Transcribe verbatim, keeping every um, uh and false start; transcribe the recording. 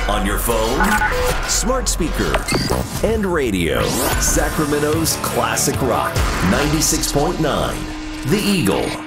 On your phone, smart speaker, and radio. Sacramento's classic rock, ninety-six point nine. The Eagle.